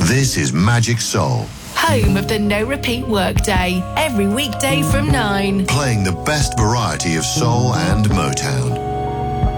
This is Magic Soul, home of the No Repeat Workday, every weekday from 9. playing the best variety of soul and Motown.